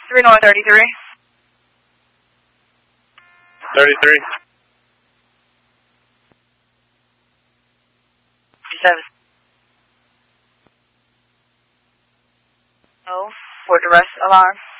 3 North 33. 33. 7. Oh, for the rest alarm.